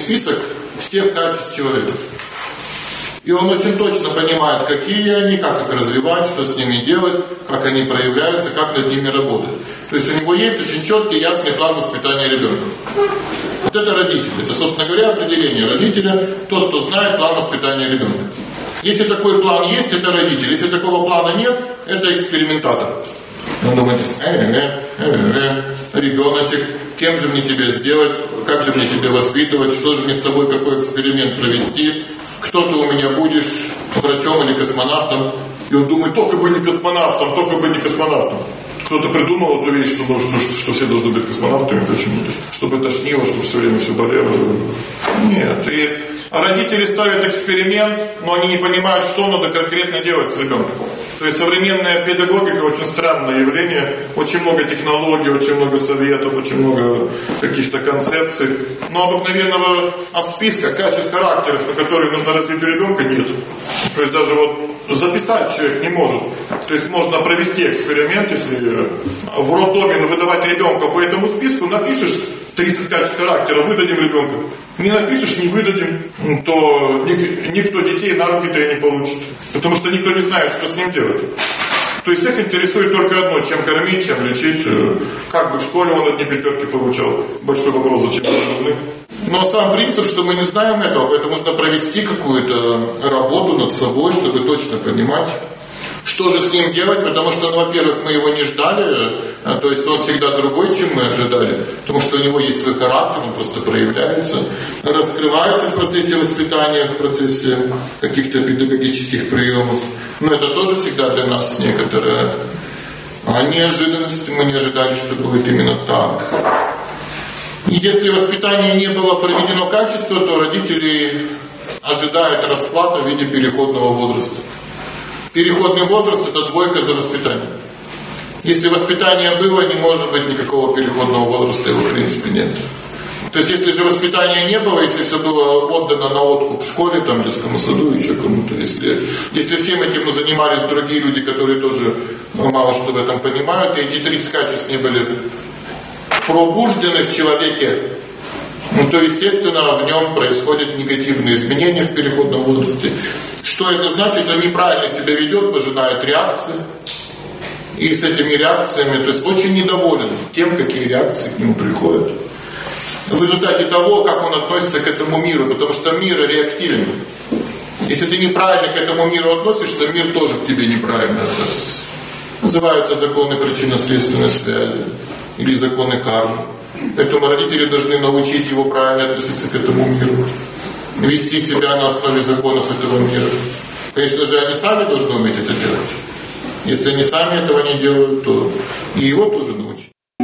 список всех качеств человека. И он очень точно понимает, какие они, как их развивать, что с ними делать, как они проявляются, как над ними работать. То есть у него есть очень четкий, ясный план воспитания ребенка. Вот это родитель. Это, собственно говоря, определение родителя, тот, кто знает план воспитания ребенка. Если такой план есть, это родитель. Если такого плана нет, это экспериментатор. Он думает, ребеночек, кем же мне тебя сделать, как же мне тебя воспитывать, что же мне с тобой, какой эксперимент провести, кто ты у меня будешь, врачом или космонавтом. И он думает, только бы не космонавтом, только бы не космонавтом. Кто-то придумал эту вещь, что все должны быть космонавтами почему-то, чтобы тошнило, чтобы все время все болело. Нет, а родители ставят эксперимент, но они не понимают, что надо конкретно делать с ребенком. То есть современная педагогика очень странное явление, очень много технологий, очень много советов, очень много каких-то концепций. Но обыкновенного списка качеств, характеров, на которые нужно развить у ребенка, нет. То есть даже вот записать человек не может. То есть можно провести эксперимент, если в роддоме выдавать ребенка по этому списку, напишешь 30 качеств характера, выдадим ребенка. Не напишешь, не выдадим, то никто детей на руки-то и не получит. Потому что никто не знает, что с ним делать. То есть всех интересует только одно, чем кормить, чем лечить. Как бы в школе он одни пятерки получал. Большой вопрос, зачем они нужны. Но сам принцип, что мы не знаем этого, поэтому нужно провести какую-то работу над собой, чтобы точно понимать, что же с ним делать, потому что, во-первых, мы его не ждали, то есть он всегда другой, чем мы ожидали, потому что у него есть свой характер, он просто проявляется, раскрывается в процессе воспитания, в процессе каких-то педагогических приемов. Но это тоже всегда для нас некоторая неожиданность, мы не ожидали, что будет именно так. И если воспитание не было проведено качественно, то родители ожидают расплаты в виде переходного возраста. Переходный возраст – это двойка за воспитание. Если воспитание было, не может быть никакого переходного возраста, его в принципе нет. То есть, если же воспитания не было, если все было отдано на откуп в школе, там, в детском саду, еще кому-то, если всем этим занимались другие люди, которые тоже мало что в этом понимают, и эти 30 качеств не были пробуждены в человеке, то, естественно, в нем происходят негативные изменения в переходном возрасте. Что это значит? Он неправильно себя ведет, пожинает реакции. И с этими реакциями, то есть очень недоволен тем, какие реакции к нему приходят. В результате того, как он относится к этому миру, потому что мир реактивен. Если ты неправильно к этому миру относишься, мир тоже к тебе неправильно относится. Называются законы причинно-следственной связи или законы кармы. Поэтому родители должны научить его правильно относиться к этому миру, вести себя на основе законов этого мира. Конечно же, они сами должны уметь это делать. Если они сами этого не делают, то и его тоже научить.